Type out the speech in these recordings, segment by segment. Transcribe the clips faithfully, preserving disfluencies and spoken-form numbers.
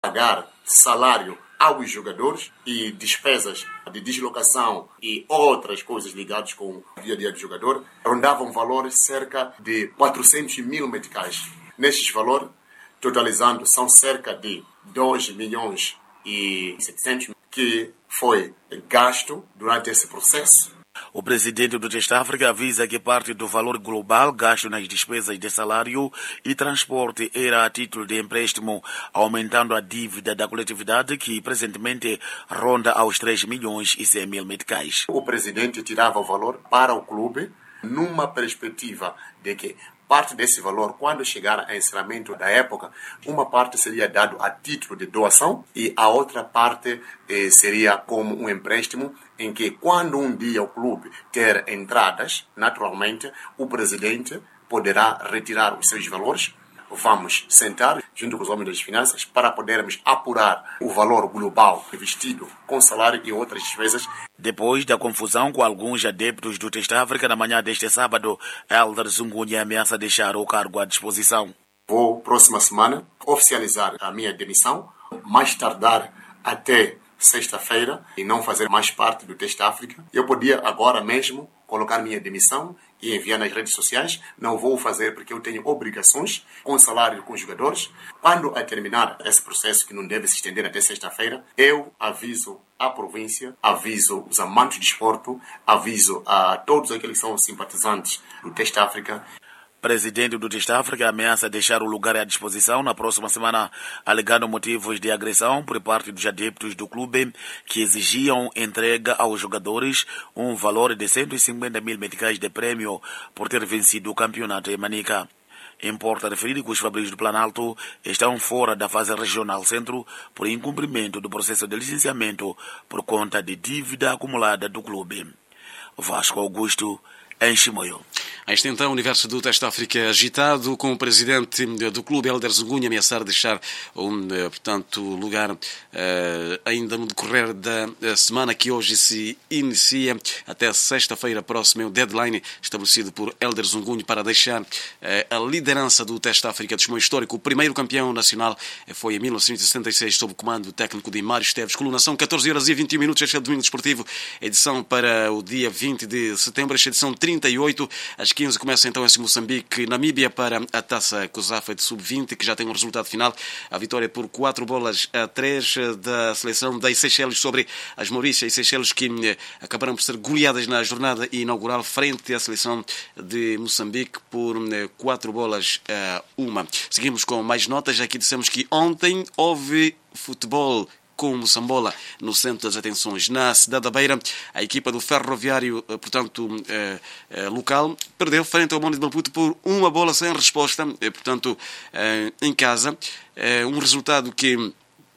pagar salário aos jogadores e despesas de deslocação e outras coisas ligadas com o dia a dia do jogador, rondavam valores cerca de quatrocentos mil meticais. Nestes valores, totalizando, são cerca de dois milhões e setecentos que foi gasto durante esse processo. O presidente do Test África avisa que parte do valor global gasto nas despesas de salário e transporte era a título de empréstimo, aumentando a dívida da coletividade, que presentemente ronda aos três milhões e cem mil meticais. O presidente tirava o valor para o clube numa perspectiva de que parte desse valor, quando chegar ao encerramento da época, uma parte seria dado a título de doação e a outra parte eh, seria como um empréstimo, em que quando um dia o clube ter entradas, naturalmente, o presidente poderá retirar os seus valores. Vamos sentar junto com os homens das finanças para podermos apurar o valor global investido com salário e outras despesas. Depois da confusão com alguns adeptos do Test África, na manhã deste sábado, Hélder Zungunha ameaça deixar o cargo à disposição. Vou, próxima semana, oficializar a minha demissão, mais tardar até sexta-feira, e não fazer mais parte do Test África. Eu podia agora mesmo colocar minha demissão e enviar nas redes sociais. Não vou fazer porque eu tenho obrigações com salário com os jogadores. Quando a terminar esse processo, que não deve se estender até sexta-feira, eu aviso a província, aviso os amantes de esporte, aviso a todos aqueles que são simpatizantes do Test África. Presidente do Test África ameaça deixar o lugar à disposição na próxima semana, alegando motivos de agressão por parte dos adeptos do clube que exigiam entrega aos jogadores um valor de cento e cinquenta mil meticais de prêmio por ter vencido o campeonato em Manica. Importa referir que os Fabrícios do Planalto estão fora da fase regional centro por incumprimento do processo de licenciamento por conta de dívida acumulada do clube. Vasco Augusto, em Chimoio. Este então, o universo do Test África agitado, com o presidente do clube, Hélder Zungunha, ameaçar deixar um, portanto, lugar uh, ainda no decorrer da semana que hoje se inicia até sexta-feira próxima, o deadline estabelecido por Hélder Zungunha para deixar uh, a liderança do Test África de Chimoio histórico. O primeiro campeão nacional foi em mil novecentos e sessenta e seis, sob o comando técnico de Mário Esteves. Colunação, catorze horas e vinte e um minutos, este é o Domingo Desportivo, edição para o dia vinte de setembro, esta edição trinta e oito, às quinze começa então esse Moçambique, Namíbia para a Taça COSAFA de sub vinte, que já tem um resultado final, a vitória por quatro bolas a três da seleção das Seychelles sobre as Maurícias e Seychelles, que acabaram por ser goleadas na jornada inaugural frente à seleção de Moçambique por quatro bolas a uma. Seguimos com mais notas. Aqui dissemos que ontem houve futebol com o Moçambola no centro das atenções. Na cidade da Beira, a equipa do Ferroviário, portanto, eh, eh, local, perdeu frente ao Mónio de Maputo por uma bola sem resposta, eh, portanto, eh, em casa. Eh, um resultado que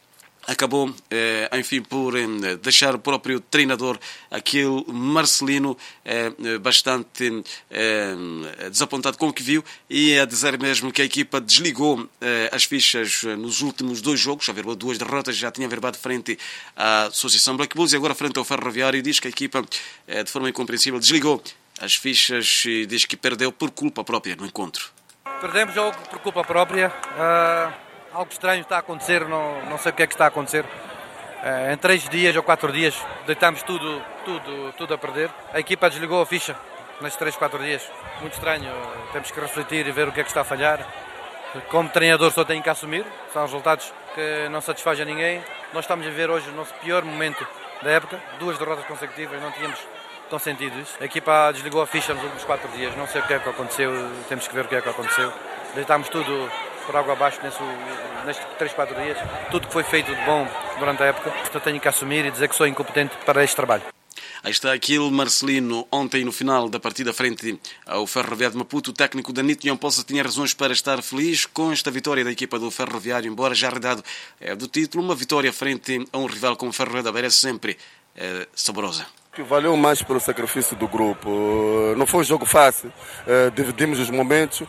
acabou, eh, enfim, por eh, deixar o próprio treinador, aquele Marcelino, eh, bastante eh, desapontado com o que viu, e a dizer mesmo que a equipa desligou eh, as fichas nos últimos dois jogos, já verbou duas derrotas, já tinha verbado frente à Associação Black Bulls e agora frente ao Ferroviário, e diz que a equipa, eh, de forma incompreensível, desligou as fichas e diz que perdeu por culpa própria no encontro. Perdemos jogo por culpa própria. Uh... Algo estranho está a acontecer, não, não sei o que é que está a acontecer. Uh, em três dias ou quatro dias deitamos tudo, tudo, tudo a perder. A equipa desligou a ficha nestes três, quatro dias. Muito estranho, uh, temos que refletir e ver o que é que está a falhar. Como treinador só tenho que assumir, são resultados que não satisfazem a ninguém. Nós estamos a ver hoje o nosso pior momento da época, duas derrotas consecutivas, não tínhamos tão sentido isso. A equipa desligou a ficha nos últimos quatro dias, não sei o que é que aconteceu, temos que ver o que é que aconteceu. Deitámos tudo por água abaixo nesse, nestes três, quatro dias, tudo que foi feito de bom durante a época, portanto tenho que assumir e dizer que sou incompetente para este trabalho. Aí está aquele Marcelino, ontem no final da partida frente ao Ferroviário de Maputo. O técnico da Nito Nhão Poça tinha razões para estar feliz com esta vitória da equipa do Ferroviário, embora já redado é, do título. Uma vitória frente a um rival como o Ferroviário da Beira é sempre é, saborosa. Que valeu mais pelo sacrifício do grupo. Não foi um jogo fácil, dividimos os momentos.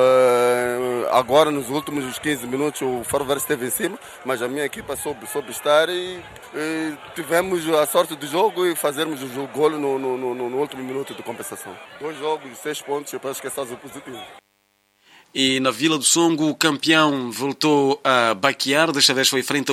Agora, nos últimos quinze minutos, o Ferroviário esteve em cima, mas a minha equipa soube, soube estar e, e tivemos a sorte do jogo e fazermos o gol no, no, no, no último minuto de compensação. Dois jogos, seis pontos, eu acho que é só positivo. E na Vila do Songo, o campeão voltou a baquear, desta vez foi frente ao